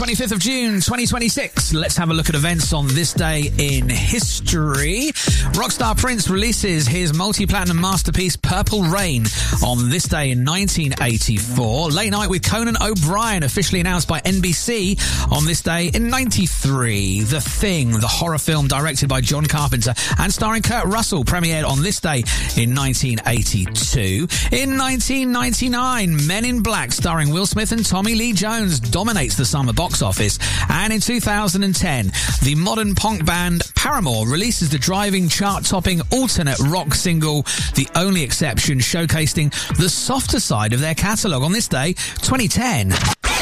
25th of June, 2026. Let's have a look at events on this day in history. Rockstar Prince releases his multi-platinum masterpiece Purple Rain on this day in 1984. Late Night with Conan O'Brien, officially announced by NBC on this day in 93. The Thing, the horror film directed by John Carpenter and starring Kurt Russell, premiered on this day in 1982. In 1999, Men in Black, starring Will Smith and Tommy Lee Jones, dominates the summer box office. And in 2010, the modern punk band Paramore releases the driving chart-topping alternate rock single The Only Exception, showcasing the softer side of their catalogue on this day, 2010.